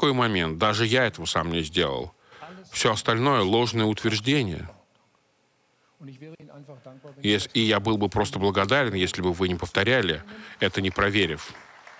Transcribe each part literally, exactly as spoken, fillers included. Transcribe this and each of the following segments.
такой момент. Даже я этого сам не сделал. Все остальное — ложное утверждение. Ес- И я был бы просто благодарен, если бы вы не повторяли это, не проверив.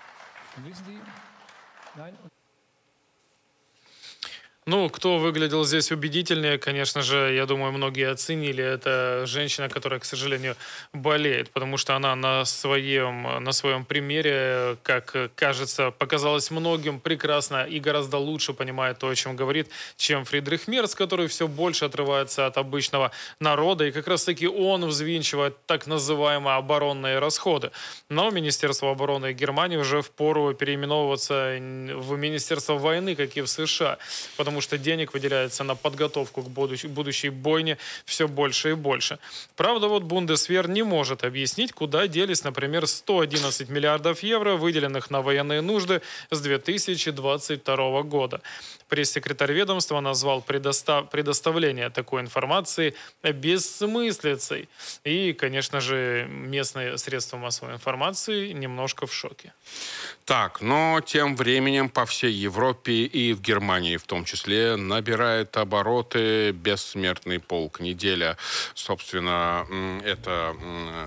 Ну, кто выглядел здесь убедительнее, конечно же, я думаю, многие оценили. Это женщина, которая, к сожалению, болеет, потому что она на своем, на своем примере, как кажется, показалась многим прекрасно и гораздо лучше понимает то, о чем говорит, чем Фридрих Мерц, который все больше отрывается от обычного народа. И как раз-таки он взвинчивает так называемые оборонные расходы. Но Министерство обороны Германии уже впору переименовываться в Министерство войны, как и в США. Потому что денег выделяется на подготовку к будущей, будущей бойне все больше и больше. Правда, вот Бундесвер не может объяснить, куда делись, например, сто одиннадцать миллиардов евро, выделенных на военные нужды с две тысячи двадцать второго года. Пресс-секретарь ведомства назвал предостав... предоставление такой информации бессмыслицей. И, конечно же, местные средства массовой информации немножко в шоке. Так, но тем временем по всей Европе и в Германии в том числе набирает обороты бессмертный полк. Неделя, собственно, это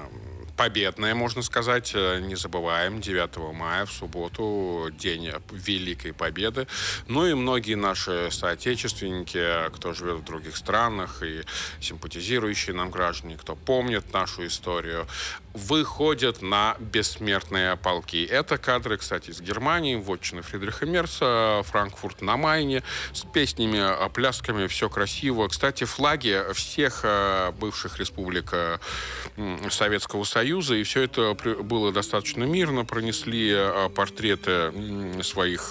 победная, можно сказать. Не забываем, девятого мая, в субботу, день Великой Победы. Ну и многие наши соотечественники, кто живет в других странах, и симпатизирующие нам граждане, кто помнит нашу историю, выходят на бессмертные полки. Это кадры, кстати, из Германии, вотчины Фридриха Мерца, Франкфурт на Майне, с песнями, плясками, все красиво. Кстати, флаги всех бывших республик Советского Союза, и все это было достаточно мирно. Пронесли портреты своих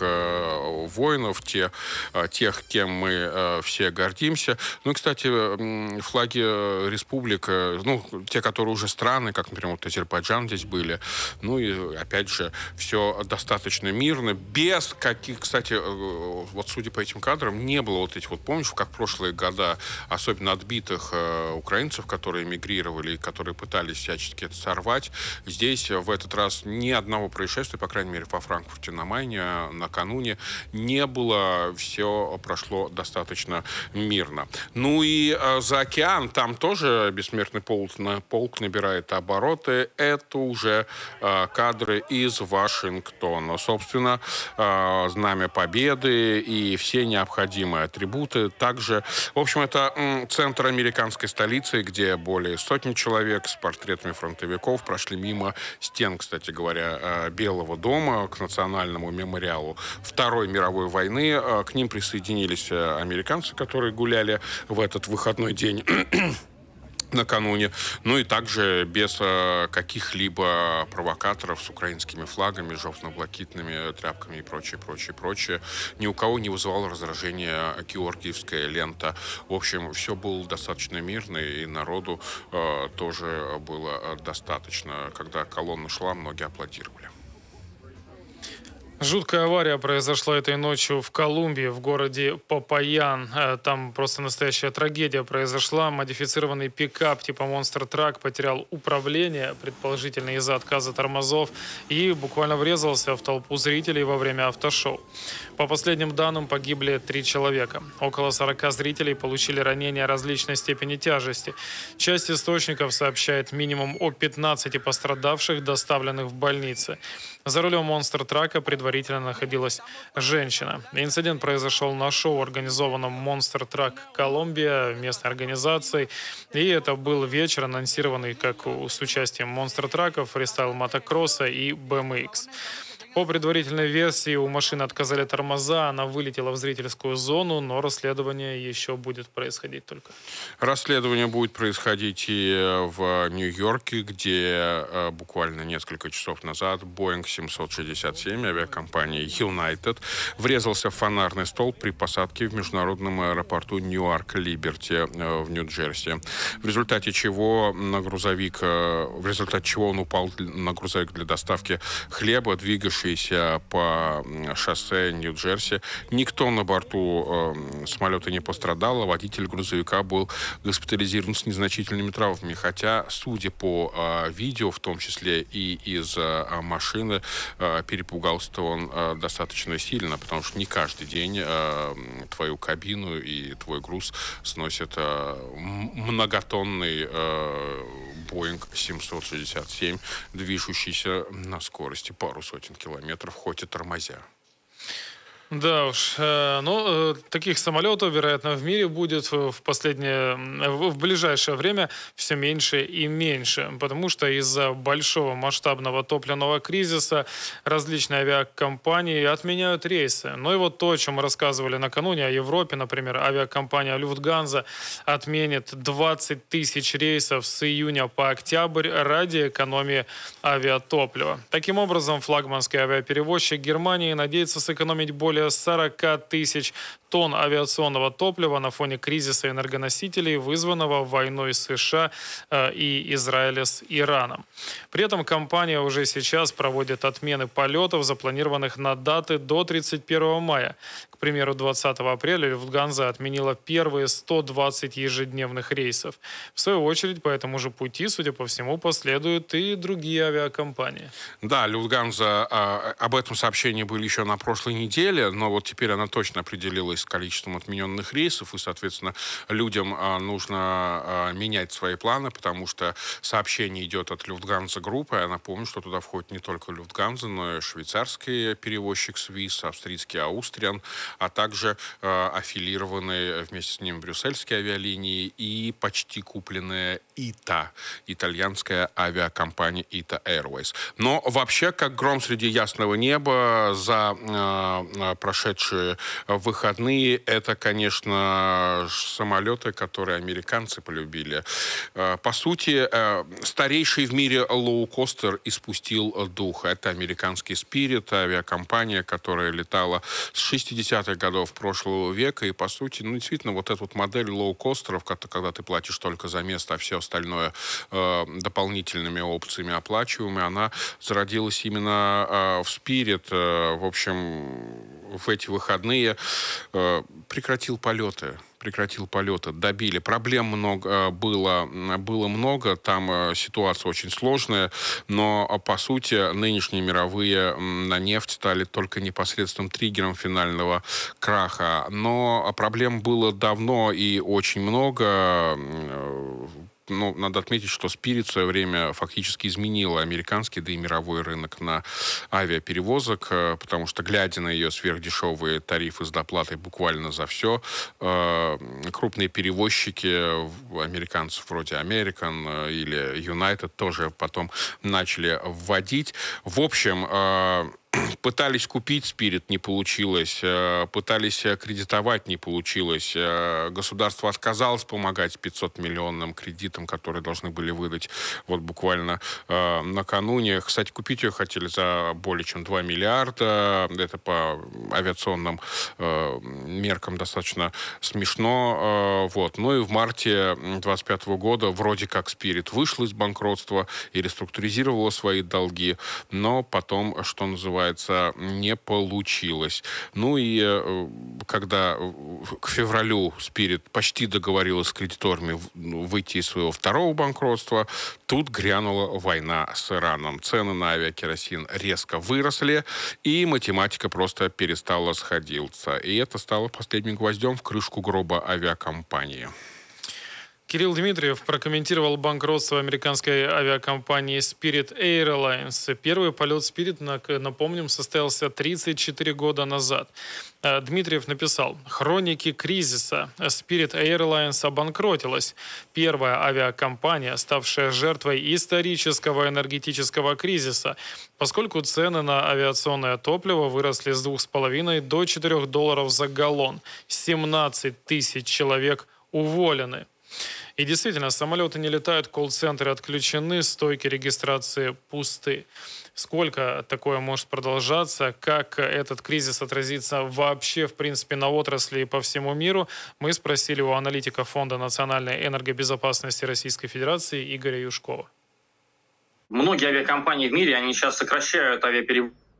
воинов, те, тех, кем мы все гордимся. Ну и, кстати, флаги республик, ну, те, которые уже страны, как, например, вот Азербайджан здесь были. Ну и, опять же, все достаточно мирно, без каких, кстати, вот судя по этим кадрам, не было вот этих вот, помнишь, как в прошлые года, особенно отбитых э, украинцев, которые эмигрировали, которые пытались всячески это сорвать. Здесь в этот раз ни одного происшествия, по крайней мере, во Франкфурте на Майне накануне не было. Все прошло достаточно мирно. Ну и э, за океан, там тоже бессмертный полк, на, полк набирает обороты. Это уже э, кадры из Вашингтона. Собственно, э, знамя Победы и все необходимые атрибуты. Также, в общем, это м, центр американской столицы, где более сотни человек с портретами фронтовиков прошли мимо стен, кстати говоря, э, Белого дома к национальному мемориалу Второй мировой войны. Э, к ним присоединились э, американцы, которые гуляли в этот выходной день накануне. Ну и также без э, каких-либо провокаторов с украинскими флагами, желтно-блакитными тряпками и прочее, прочее, прочее. Ни у кого не вызывало раздражения георгиевская лента. В общем, все было достаточно мирно, и народу э, тоже было достаточно. Когда колонна шла, многие аплодировали. Жуткая авария произошла этой ночью в Колумбии, в городе Попаян. Там просто настоящая трагедия произошла. Модифицированный пикап типа Monster Truck потерял управление, предположительно из-за отказа тормозов, и буквально врезался в толпу зрителей во время автошоу. По последним данным, погибли три человека. Около сорока зрителей получили ранения различной степени тяжести. Часть источников сообщает минимум о пятнадцати пострадавших, доставленных в больницы. За рулем монстр-трака предварительно находилась женщина. Инцидент произошел на шоу, организованном Monster Truck Колумбия местной организацией. И это был вечер, анонсированный как с участием монстр-траков, фристайл-мотокросса и бэ эм икс. По предварительной версии, у машины отказали тормоза, она вылетела в зрительскую зону, но расследование еще будет происходить только. Расследование будет происходить и в Нью-Йорке, где буквально несколько часов назад Боинг семьсот шестьдесят семь авиакомпании United врезался в фонарный столб при посадке в международном аэропорту Ньюарк-Либерти в Нью-Джерси. В результате чего на грузовик, в результате чего он упал на грузовик для доставки хлеба, двигавшийся движущиеся по шоссе Нью-Джерси. Никто на борту э, самолета не пострадал, а водитель грузовика был госпитализирован с незначительными травмами. Хотя, судя по э, видео, в том числе и из э, машины, э, перепугался-то он э, достаточно сильно, потому что не каждый день э, твою кабину и твой груз сносит э, многотонный э, Боинг семьсот шестьдесят семь, движущийся на скорости пару сотен километров, хоть и тормозя. Да уж, э, ну, э, таких самолетов, вероятно, в мире будет в последнее, в, в ближайшее время все меньше и меньше, потому что из-за большого масштабного топливного кризиса различные авиакомпании отменяют рейсы. Ну и вот то, о чем мы рассказывали накануне о Европе, например, авиакомпания Lufthansa отменит двадцать тысяч рейсов с июня по октябрь ради экономии авиатоплива. Таким образом, флагманский авиаперевозчик Германии надеется сэкономить более сорок тысяч тонн авиационного топлива на фоне кризиса энергоносителей, вызванного войной США э, и Израиля с Ираном. При этом компания уже сейчас проводит отмены полетов, запланированных на даты до тридцать первого мая. К примеру, двадцатого апреля Lufthansa отменила первые сто двадцать ежедневных рейсов. В свою очередь, по этому же пути, судя по всему, последуют и другие авиакомпании. Да, Lufthansa, э, об этом сообщения были еще на прошлой неделе, но вот теперь она точно определилась с количеством отмененных рейсов, и, соответственно, людям а, нужно а, менять свои планы, потому что сообщение идет от Lufthansa группы. Я напомню, что туда входит не только Lufthansa, но и швейцарский перевозчик Swiss, австрийский Austrian, а также а, аффилированные вместе с ним брюссельские авиалинии и почти купленная ай ти эй, итальянская авиакомпания ай ти эй Airways. Но вообще, как гром среди ясного неба, за а, прошедшие выходные это, конечно, самолеты, которые американцы полюбили. По сути, старейший в мире лоукостер испустил дух. Это американский Spirit, авиакомпания, которая летала с шестидесятых годов прошлого века. И, по сути, ну, действительно, вот эта вот модель лоукостеров, когда ты платишь только за место, а все остальное дополнительными опциями оплачиваемой, она зародилась именно в Spirit. В общем, в эти выходные э, прекратил полеты. Прекратил полеты, добили. Проблем много было, было много, там ситуация очень сложная, но, по сути, нынешние мировые на нефть стали только непосредственным триггером финального краха. Но проблем было давно и очень много. Ну, надо отметить, что Spirit в свое время фактически изменила американский, да и мировой рынок на авиаперевозок, потому что, глядя на ее сверхдешевые тарифы с доплатой буквально за все, крупные перевозчики американцев вроде American или United тоже потом начали вводить. В общем, пытались купить Spirit, не получилось. Пытались кредитовать, не получилось. Государство отказалось помогать пятисотмиллионным кредитам, которые должны были выдать вот буквально э, накануне. Кстати, купить ее хотели за более чем два миллиарда. Это по авиационным э, меркам достаточно смешно. Э, вот. Ну и в марте двадцать пятого года вроде как Spirit вышла из банкротства и реструктуризировала свои долги, но потом, что называется, не получилось. Ну и э, когда к февралю Spirit почти договорилась с кредиторами выйти из своего второго банкротства, тут грянула война с Ираном. Цены на авиакеросин резко выросли, и математика просто перестала сходиться. И это стало последним гвоздем в крышку гроба авиакомпании. Кирилл Дмитриев прокомментировал банкротство американской авиакомпании Spirit Airlines. Первый полет Spirit, напомним, состоялся тридцать четыре года назад. Дмитриев написал: «Хроники кризиса. Spirit Airlines обанкротилась. Первая авиакомпания, ставшая жертвой исторического энергетического кризиса, поскольку цены на авиационное топливо выросли с двух с половиной до четырех долларов за галлон. семнадцать тысяч человек уволены». И действительно, самолеты не летают, колл-центры отключены, стойки регистрации пусты. Сколько такое может продолжаться, как этот кризис отразится вообще, в принципе, на отрасли и по всему миру, мы спросили у аналитика Фонда национальной энергобезопасности Российской Федерации Игоря Юшкова. Многие авиакомпании в мире, они сейчас сокращают авиаперевозки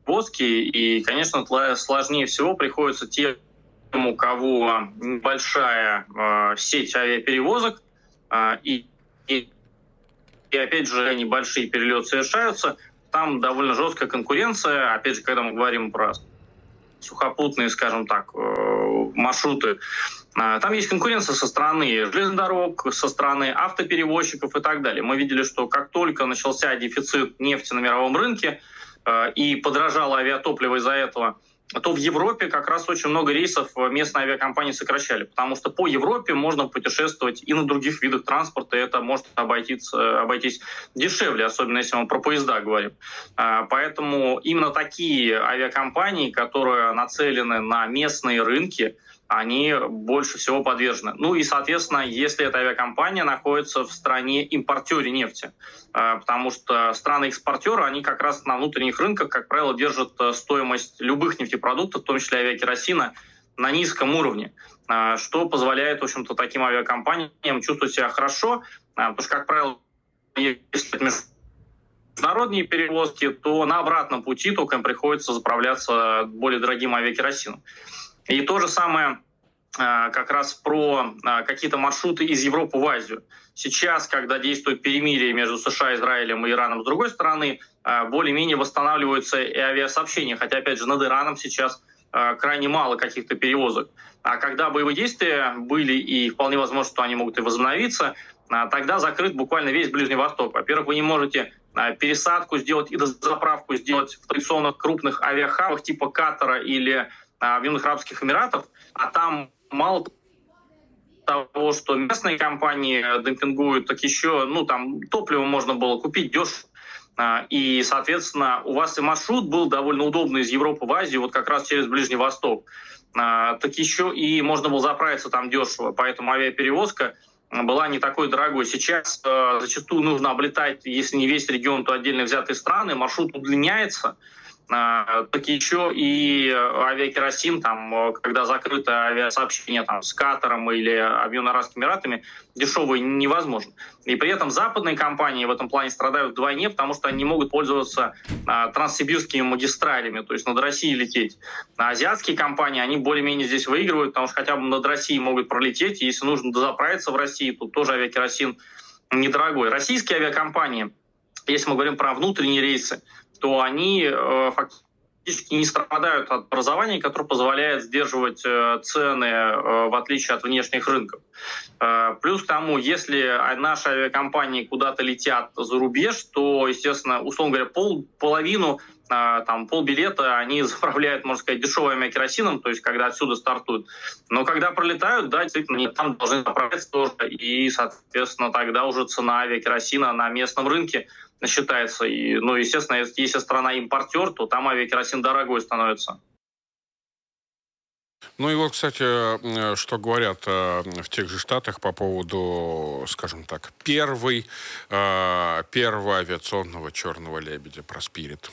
перевозки, и, конечно, сложнее всего приходится тем, у кого небольшая э, сеть авиаперевозок, э, и, и, и, опять же, небольшие перелеты совершаются, там довольно жесткая конкуренция, опять же, когда мы говорим про сухопутные, скажем так, э, маршруты, э, там есть конкуренция со стороны железных дорог, со стороны автоперевозчиков и так далее. Мы видели, что как только начался дефицит нефти на мировом рынке э, и подорожало авиатопливо из-за этого, то в Европе как раз очень много рейсов местные авиакомпании сокращали, потому что по Европе можно путешествовать и на других видах транспорта, и это может обойтись, обойтись дешевле, особенно если мы про поезда говорим. Поэтому именно такие авиакомпании, которые нацелены на местные рынки, они больше всего подвержены. Ну и, соответственно, если эта авиакомпания находится в стране-импортере нефти, потому что страны-экспортеры, они как раз на внутренних рынках, как правило, держат стоимость любых нефтепродуктов, в том числе авиакеросина, на низком уровне, что позволяет, в общем-то, таким авиакомпаниям чувствовать себя хорошо, потому что, как правило, если международные перевозки, то на обратном пути только им приходится заправляться более дорогим авиакеросином. И то же самое как раз про какие-то маршруты из Европы в Азию. Сейчас, когда действует перемирие между США, Израилем и Ираном с другой стороны, более-менее восстанавливаются и авиасообщения. Хотя, опять же, над Ираном сейчас крайне мало каких-то перевозок. А когда боевые действия были, и вполне возможно, что они могут и возобновиться, тогда закрыт буквально весь Ближний Восток. Во-первых, вы не можете пересадку сделать и дозаправку сделать в традиционных крупных авиахабах типа Катара или Объединенных Арабских Эмиратов, а там мало того, что местные компании демпингуют, так еще, ну, там топливо можно было купить дешево. И, соответственно, у вас и маршрут был довольно удобный из Европы в Азию, вот как раз через Ближний Восток. Так еще и можно было заправиться там дешево, поэтому авиаперевозка была не такой дорогой. Сейчас зачастую нужно облетать, если не весь регион, то отдельно взятые страны, маршрут удлиняется. Так еще и авиакеросин, там, когда закрыто авиасообщение там, с Катаром или Объединенными Арабскими Эмиратами, дешевый невозможно. И при этом западные компании в этом плане страдают вдвойне, потому что они не могут пользоваться а, транссибирскими магистралями, то есть над Россией лететь. А азиатские компании, они более-менее здесь выигрывают, потому что хотя бы над Россией могут пролететь, и если нужно дозаправиться в России, то тоже авиакеросин недорогой. Российские авиакомпании, если мы говорим про внутренние рейсы, то они э, фактически не страдают от образования, которое позволяет сдерживать э, цены, э, в отличие от внешних рынков. Э, плюс к тому, если наши авиакомпании куда-то летят за рубеж, то, естественно, условно говоря, пол, половину, э, там, полбилета они заправляют, можно сказать, дешевым авиакеросином, то есть когда отсюда стартуют. Но когда пролетают, да, действительно, они там должны заправляться тоже, и, соответственно, тогда уже цена авиакеросина на местном рынке считается. И, ну, естественно, если страна импортер, то там авиакеросин дорогой становится. Ну и вот, кстати, что говорят в тех же Штатах по поводу, скажем так, первой, первого авиационного черного лебедя, про Spirit.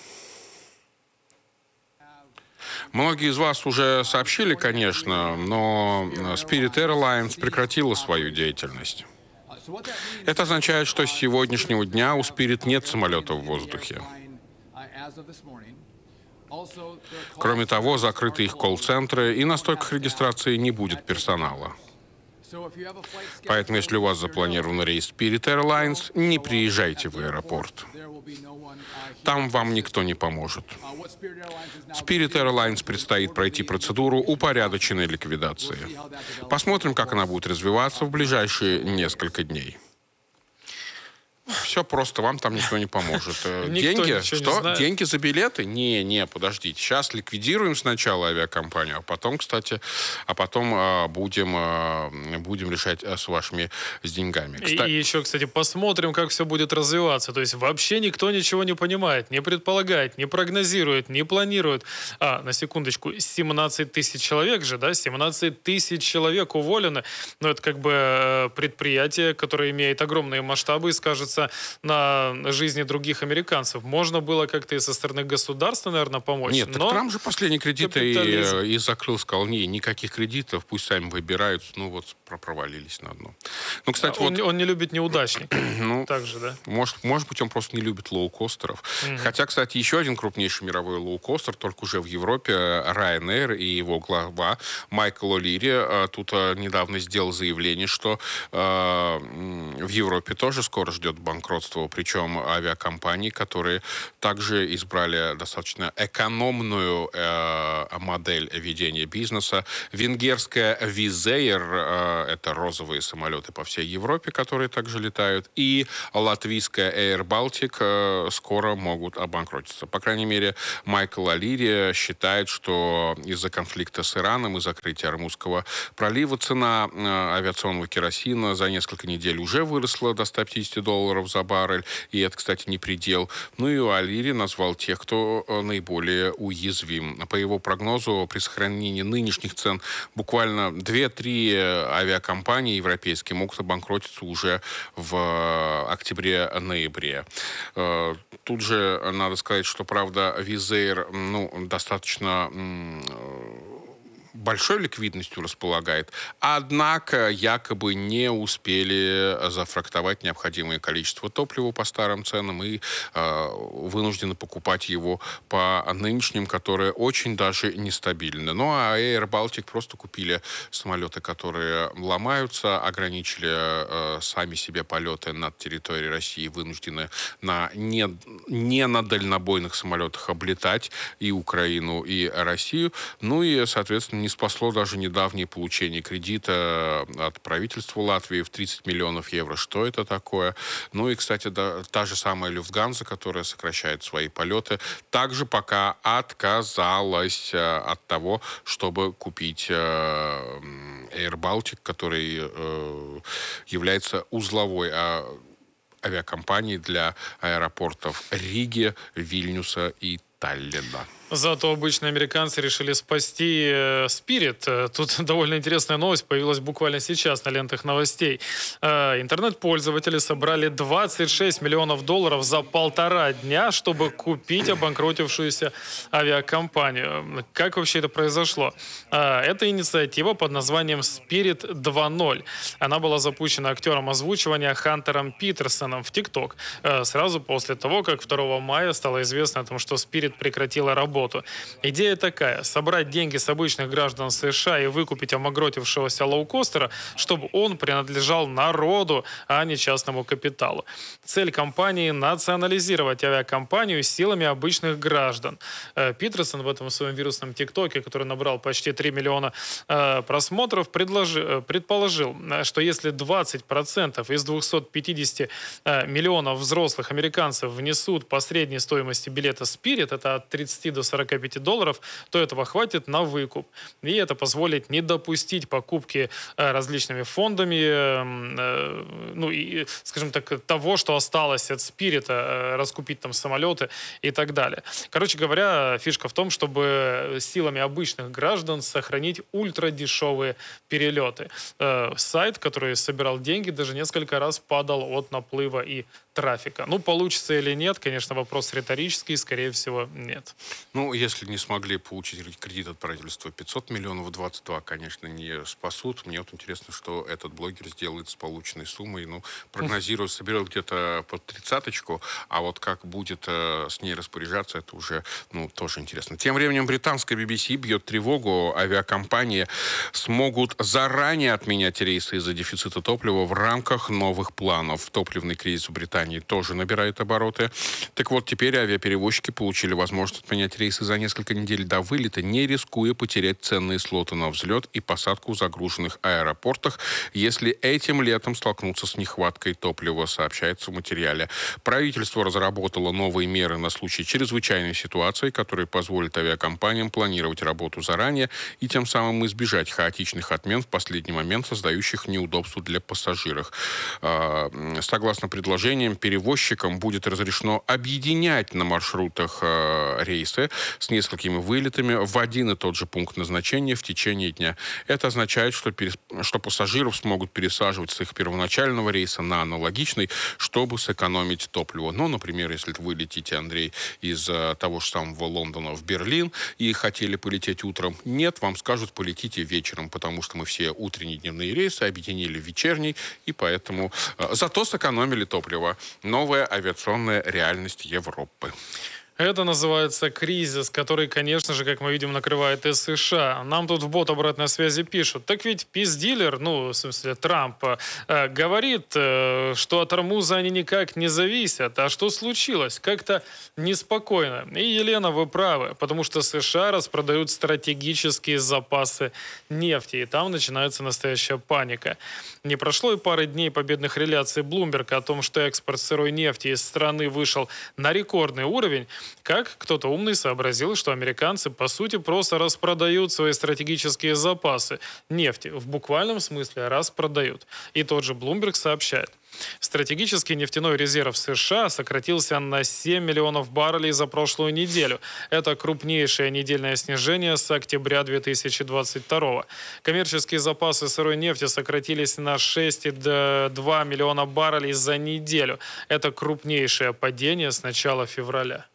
Многие из вас уже сообщили, конечно, но Spirit Airlines прекратила свою деятельность. Это означает, что с сегодняшнего дня у Spirit нет самолетов в воздухе. Кроме того, закрыты их колл-центры, и на стойках регистрации не будет персонала. Поэтому, если у вас запланирован рейс Spirit Airlines, не приезжайте в аэропорт. Там вам никто не поможет. Spirit Airlines предстоит пройти процедуру упорядоченной ликвидации. Посмотрим, как она будет развиваться в ближайшие несколько дней. Все просто, вам там никто не поможет. Деньги? Что? Деньги за билеты? Не, не, подождите. Сейчас ликвидируем сначала авиакомпанию, а потом, кстати, а потом а, будем, а, будем решать а, с вашими с деньгами. Кстати... И еще, кстати, посмотрим, как все будет развиваться. То есть вообще никто ничего не понимает, не предполагает, не прогнозирует, не планирует. А, на секундочку, семнадцать тысяч человек же, да? семнадцать тысяч человек уволены. Но это как бы предприятие, которое имеет огромные масштабы и скажется скажется на жизни других американцев. Можно было как-то и со стороны государства, наверное, помочь. Нет, но так Трамп же последний кредит и, и закрыл, сказал, не, никаких кредитов, пусть сами выбирают. Ну вот, провалились на дно. Ну, кстати, он, вот... он не любит неудачников. Ну, так же, да? Может, может быть, он просто не любит лоукостеров. Mm-hmm. Хотя, кстати, еще один крупнейший мировой лоукостер, только уже в Европе, Ryanair и его глава Майкл О'Лири тут недавно сделал заявление, что э, в Европе тоже скоро ждет банкротство, причем авиакомпании, которые также избрали достаточно экономную э, модель ведения бизнеса. Венгерская Wizz Air, э, это розовые самолеты по всей Европе, которые также летают, и латвийская Air Baltic э, скоро могут обанкротиться. По крайней мере, Майкл О'Лири считает, что из-за конфликта с Ираном и закрытия Ормузского пролива цена э, авиационного керосина за несколько недель уже выросла до ста пятидесяти долларов за баррель, и это, кстати, не предел. Ну и О'Лири назвал тех, кто наиболее уязвим. По его прогнозу, при сохранении нынешних цен буквально две-три авиакомпании европейские могут обанкротиться уже в октябре-ноябре. Тут же надо сказать, что, правда, Wizz Air, ну, достаточно большой ликвидностью располагает, однако якобы не успели зафрахтовать необходимое количество топлива по старым ценам и э, вынуждены покупать его по нынешним, которые очень даже нестабильны. Ну а Air Baltic просто купили самолеты, которые ломаются, ограничили э, сами себе полеты над территорией России, вынуждены на не, не на дальнобойных самолетах облетать и Украину, и Россию. Ну и, соответственно, не спасло даже недавнее получение кредита от правительства Латвии в тридцать миллионов евро. Что это такое? Ну и, кстати, да, та же самая Люфтганза, которая сокращает свои полеты, также пока отказалась от того, чтобы купить Air Baltic, который является узловой авиакомпанией для аэропортов Риги, Вильнюса и Таллина. Зато обычные американцы решили спасти Spirit. Тут довольно интересная новость появилась буквально сейчас на лентах новостей. Интернет-пользователи собрали двадцать шесть миллионов долларов за полтора дня, чтобы купить обанкротившуюся авиакомпанию. Как вообще это произошло? Это инициатива под названием Spirit два ноль. Она была запущена актером озвучивания Хантером Питерсоном в ТикТок сразу после того, как второго мая стало известно о том, что Spirit прекратила работу. Идея такая: собрать деньги с обычных граждан США и выкупить обанкротившегося лоукостера, чтобы он принадлежал народу, а не частному капиталу. Цель компании — национализировать авиакомпанию силами обычных граждан. Питерсон в этом своем вирусном ТикТоке, который набрал почти три миллиона э, просмотров, предложи, предположил, что если двадцать процентов из двухсот пятидесяти э, миллионов взрослых американцев внесут по средней стоимости билета Spirit, это от тридцати до сорока пяти долларов, то этого хватит на выкуп. И это позволит не допустить покупки э, различными фондами, э, ну и, скажем так, того, что осталось от Spirit, э, раскупить там самолеты и так далее. Короче говоря, фишка в том, чтобы силами обычных граждан сохранить ультрадешевые перелеты. Э, сайт, который собирал деньги, даже несколько раз падал от наплыва и трафика. Ну, получится или нет, конечно, вопрос риторический, скорее всего, нет. Ну, если не смогли получить кредит от правительства пятьсот миллионов, двадцать два, конечно, не спасут. Мне вот интересно, что этот блогер сделает с полученной суммой. Ну, прогнозирую, соберет где-то под тридцаточку, а вот как будет э, с ней распоряжаться, это уже, ну, тоже интересно. Тем временем британская би би си бьет тревогу. Авиакомпании смогут заранее отменять рейсы из-за дефицита топлива в рамках новых планов. Топливный кризис в Британии тоже набирает обороты. Так вот, теперь авиаперевозчики получили возможность отменять рейсы за несколько недель до вылета, не рискуя потерять ценные слоты на взлет и посадку в загруженных аэропортах, если этим летом столкнутся с нехваткой топлива, сообщается в материале. Правительство разработало новые меры на случай чрезвычайной ситуации, которые позволят авиакомпаниям планировать работу заранее и тем самым избежать хаотичных отмен в последний момент, создающих неудобства для пассажиров. Согласно предложениям, всем перевозчикам будет разрешено объединять на маршрутах э, рейсы с несколькими вылетами в один и тот же пункт назначения в течение дня. Это означает, что, перес... что пассажиров смогут пересаживать с их первоначального рейса на аналогичный, чтобы сэкономить топливо. Ну, например, если вы летите, Андрей, из э, того же самого Лондона в Берлин и хотели полететь утром, нет, вам скажут, полетите вечером, потому что мы все утренние дневные рейсы объединили в вечерний, и поэтому э, зато сэкономили топливо. Новая авиационная реальность Европы. Это называется кризис, который, конечно же, как мы видим, накрывает и США. Нам тут в бот обратной связи пишут. Так ведь пиздилер, ну, в смысле, Трамп, э, говорит, э, что от Ормуза они никак не зависят. А что случилось? Как-то неспокойно. И, Елена, вы правы, потому что США распродают стратегические запасы нефти. И там начинается настоящая паника. Не прошло и пары дней победных реляций Блумберга о том, что экспорт сырой нефти из страны вышел на рекордный уровень, как кто-то умный сообразил, что американцы, по сути, просто распродают свои стратегические запасы нефти. В буквальном смысле распродают. И тот же Bloomberg сообщает. Стратегический нефтяной резерв США сократился на семь миллионов баррелей за прошлую неделю. Это крупнейшее недельное снижение с октября две тысячи двадцать второго. Коммерческие запасы сырой нефти сократились на шесть целых два миллиона баррелей за неделю. Это крупнейшее падение с начала февраля.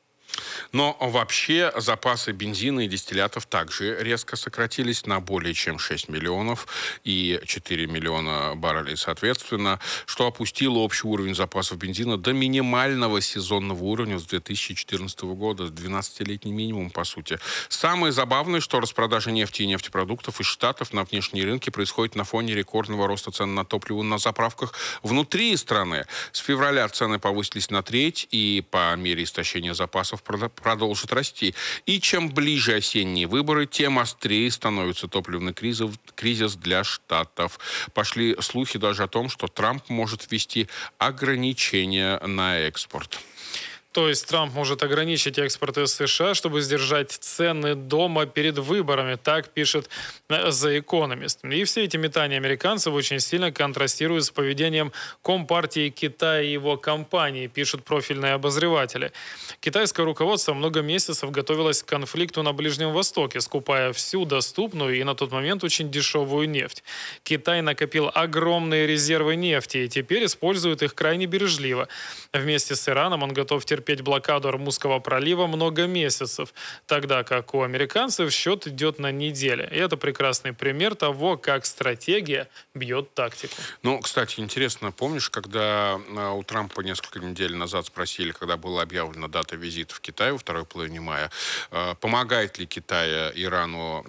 Но вообще запасы бензина и дистиллятов также резко сократились на более чем шесть миллионов и четыре миллиона баррелей соответственно, что опустило общий уровень запасов бензина до минимального сезонного уровня с две тысячи четырнадцатого года, двенадцатилетний минимум, по сути. Самое забавное, что распродажа нефти и нефтепродуктов из Штатов на внешние рынки происходит на фоне рекордного роста цен на топливо на заправках внутри страны. С февраля цены повысились на треть, и по мере истощения запасов продолжит расти. И чем ближе осенние выборы, тем острее становится топливный кризис, кризис для Штатов. Пошли слухи даже о том, что Трамп может ввести ограничения на экспорт. То есть Трамп может ограничить экспорт из США, чтобы сдержать цены дома перед выборами, так пишет The Economist. И все эти метания американцев очень сильно контрастируют с поведением Компартии Китая и его компаний, пишут профильные обозреватели. Китайское руководство много месяцев готовилось к конфликту на Ближнем Востоке, скупая всю доступную и на тот момент очень дешевую нефть. Китай накопил огромные резервы нефти и теперь использует их крайне бережливо. Вместе с Ираном он готов терпеть терпеть блокаду Ормузского пролива много месяцев, тогда как у американцев счет идет на недели. И это прекрасный пример того, как стратегия бьет тактику. Ну, кстати, интересно, помнишь, когда у Трампа несколько недель назад спросили, когда была объявлена дата визита в Китай во второй половине мая, помогает ли Китай Ирану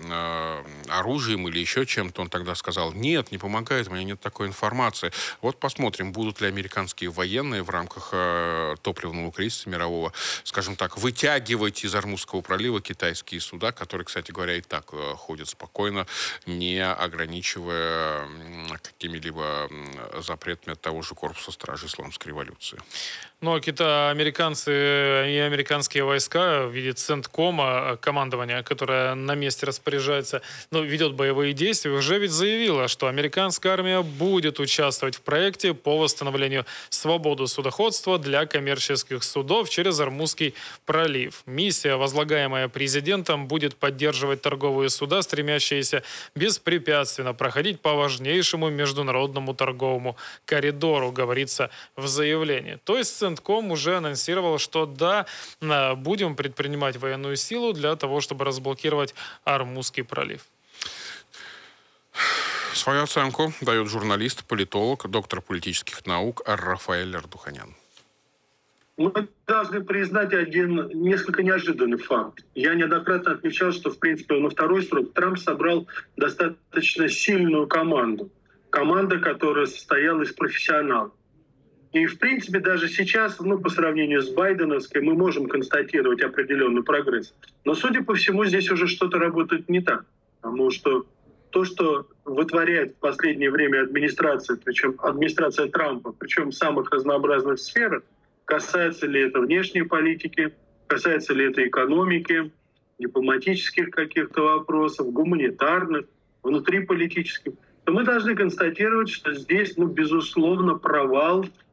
оружием или еще чем-то, он тогда сказал: нет, не помогает, у меня нет такой информации. Вот посмотрим, будут ли американские военные в рамках топливного кризиса мирового, скажем так, вытягивать из Ормузского пролива китайские суда, которые, кстати говоря, и так ходят спокойно, не ограничивая какими-либо запретами от того же корпуса стражи исламской революции. Ну, а кита, американцы и американские войска в виде Центкома, командования, которое на месте распоряжается, ну, ведет боевые действия, уже ведь заявила, что американская армия будет участвовать в проекте по восстановлению свободы судоходства для коммерческих судов через Ормузский пролив. Миссия, возлагаемая президентом, будет поддерживать торговые суда, стремящиеся беспрепятственно проходить по важнейшему международному торговому коридору, говорится в заявлении. То есть Центком уже анонсировал, что да, будем предпринимать военную силу для того, чтобы разблокировать Ормузский пролив. Свою оценку дает журналист, политолог, доктор политических наук Рафаэль Ардуханян. Мы должны признать один несколько неожиданный факт. Я неоднократно отмечал, что, в принципе, на второй срок Трамп собрал достаточно сильную команду. Команда, которая состояла из профессионалов. И, в принципе, даже сейчас, ну, по сравнению с байденовской, мы можем констатировать определенный прогресс. Но, судя по всему, здесь уже что-то работает не так. Потому что то, что вытворяет в последнее время администрация, причем администрация Трампа, причем в самых разнообразных сферах, касается ли это внешней политики, касается ли это экономики, дипломатических каких-то вопросов, гуманитарных, внутриполитических, то мы должны констатировать, что здесь, ну, безусловно, провал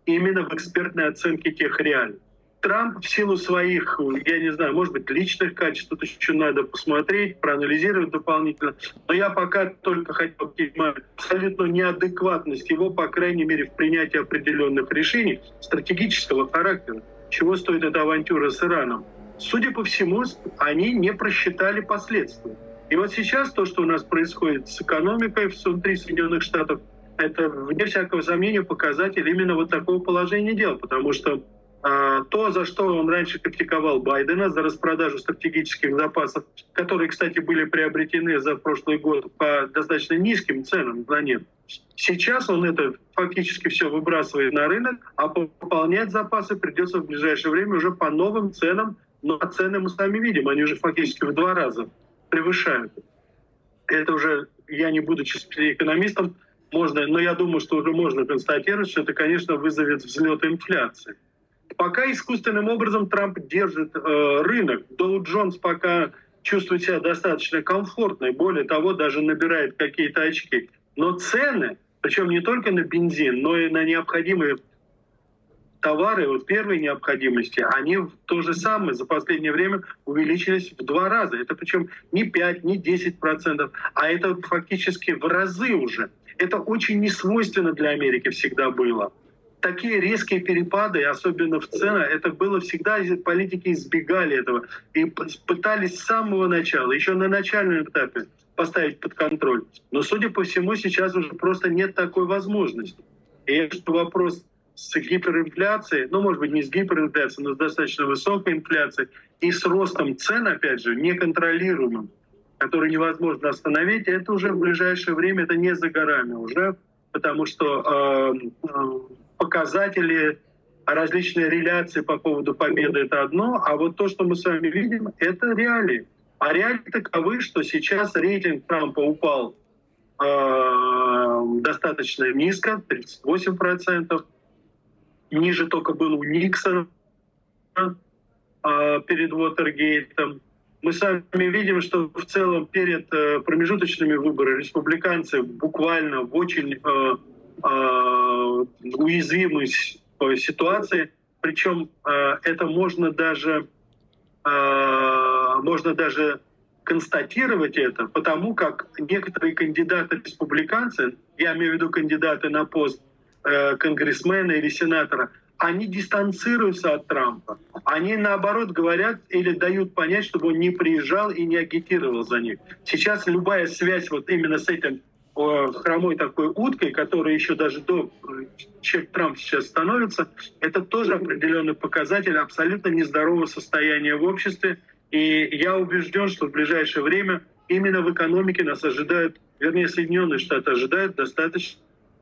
именно в экспертной оценке тех реалий. Трамп в силу своих, я не знаю, может быть, личных качеств, тут еще надо посмотреть, проанализировать дополнительно. Но я пока только хотел понимать абсолютную неадекватность его, по крайней мере, в принятии определенных решений стратегического характера. Чего стоит эта авантюра с Ираном? Судя по всему, они не просчитали последствия. И вот сейчас то, что у нас происходит с экономикой внутри Соединенных Штатов, это, вне всякого сомнения, показатель именно вот такого положения дел, потому что а, то, за что он раньше критиковал Байдена, за распродажу стратегических запасов, которые, кстати, были приобретены за прошлый год по достаточно низким ценам на нефть, сейчас он это фактически все выбрасывает на рынок, а пополнять запасы придется в ближайшее время уже по новым ценам, но цены мы сами видим, они уже фактически в два раза превышают. Это уже, я не будучи экономистом, можно, но я думаю, что уже можно констатировать, что это, конечно, вызовет взлет инфляции. Пока искусственным образом Трамп держит э, рынок, Доу Джонс пока чувствует себя достаточно комфортно, и более того, даже набирает какие-то очки. Но цены, причем не только на бензин, но и на необходимые товары вот первой необходимости, они то же самое за последнее время увеличились в два раза. Это причем не пять, не десять процентов, а это фактически в разы уже. Это очень несвойственно для Америки всегда было. Такие резкие перепады, особенно в ценах, это было всегда, политики избегали этого и пытались с самого начала, еще на начальном этапе поставить под контроль. Но, судя по всему, сейчас уже просто нет такой возможности. И это вопрос с гиперинфляцией, ну, может быть, не с гиперинфляцией, но с достаточно высокой инфляцией и с ростом цен, опять же, неконтролируемым, который невозможно остановить, это уже в ближайшее время, это не за горами уже, потому что э, показатели, различные реляции по поводу победы — это одно, а вот то, что мы с вами видим, это реалии. А реалии таковы, что сейчас рейтинг Трампа упал э, достаточно низко, тридцать восемь процентов, ниже только был у Никсона э, перед Уотергейтом. Мы сами видим, что в целом перед э, промежуточными выборами республиканцы буквально в очень э, э, уязвимой ситуации, причем э, это можно даже, э, можно даже констатировать это, потому как некоторые кандидаты-республиканцы, я имею в виду кандидаты на пост э, конгрессмена или сенатора, они дистанцируются от Трампа. Они, наоборот, говорят или дают понять, чтобы он не приезжал и не агитировал за них. Сейчас любая связь вот именно с этим э, хромой такой уткой, которая еще даже до чем Трамп сейчас становится, это тоже определенный показатель абсолютно нездорового состояния в обществе. И я убежден, что в ближайшее время именно в экономике нас ожидают, вернее, Соединенные Штаты ожидают достаточно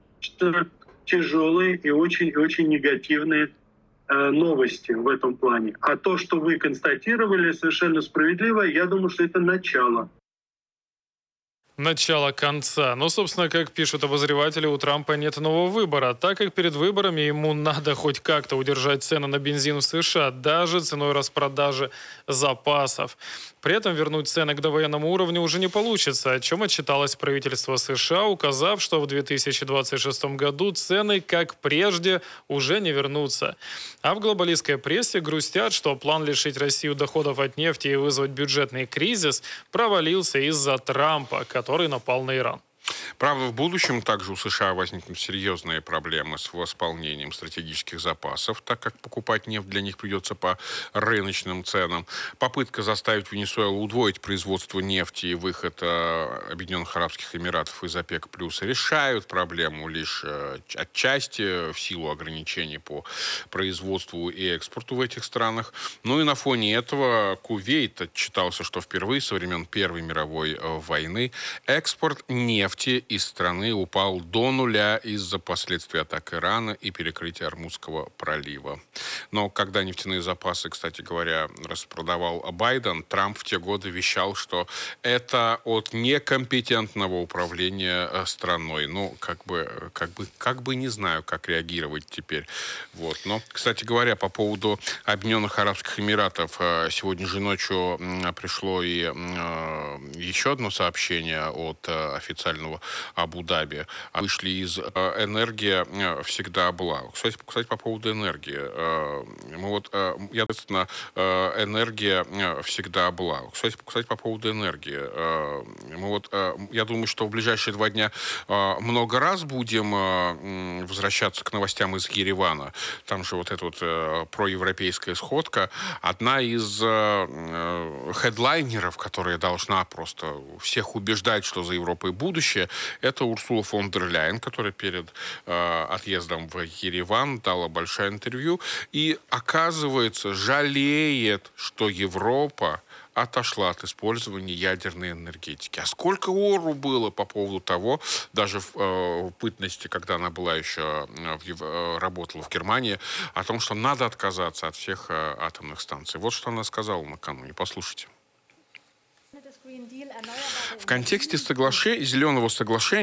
тяжелые и очень, и очень негативные э, новости в этом плане. А то, что вы констатировали, совершенно справедливо, я думаю, что это начало. Начало конца. Но, собственно, как пишут обозреватели, у Трампа нет нового выбора, так как перед выборами ему надо хоть как-то удержать цены на бензин в США, даже ценой распродажи запасов. При этом вернуть цены к довоенному уровню уже не получится, о чем отчиталось правительство США, указав, что в две тысячи двадцать шестом году цены, как прежде, уже не вернутся. А в глобалистской прессе грустят, что план лишить Россию доходов от нефти и вызвать бюджетный кризис провалился из-за Трампа, который напал на Иран. Правда, в будущем также у США возникнут серьезные проблемы с восполнением стратегических запасов, так как покупать нефть для них придется по рыночным ценам. Попытка заставить Венесуэлу удвоить производство нефти и выход э, Объединенных Арабских Эмиратов из ОПЕК+, решают проблему лишь э, отчасти в силу ограничений по производству и экспорту в этих странах. Ну и на фоне этого Кувейт отчитался, что впервые со времен Первой мировой э, войны экспорт нефти из страны упал до нуля из-за последствий атак Ирана и перекрытия Ормузского пролива. Но когда нефтяные запасы, кстати говоря, распродавал Байден, Трамп в те годы вещал, что это от некомпетентного управления страной. Ну, как бы, как бы, как бы не знаю, как реагировать теперь. Вот. Но, кстати говоря, по поводу Объединенных Арабских Эмиратов, сегодня же ночью пришло и еще одно сообщение от официального Абу-Даби. Вышли из энергия всегда была. Кстати, кстати, по поводу энергии. Мы вот, я, соответственно, энергия всегда была. Кстати, кстати, по поводу энергии. Мы вот, я думаю, что в ближайшие два дня много раз будем возвращаться к новостям из Еревана. Там же вот эта вот проевропейская сходка. Одна из хедлайнеров, которая должна просто всех убеждать, что за Европой будущее, это Урсула фон дер Ляйен, которая перед э, отъездом в Ереван дала большое интервью и, оказывается, жалеет, что Европа отошла от использования ядерной энергетики. А сколько ору было по поводу того, даже в, э, в бытности, когда она была еще, в, э, работала в Германии, о том, что надо отказаться от всех э, атомных станций. Вот что она сказала накануне. Послушайте. В контексте соглашения, зеленого соглашения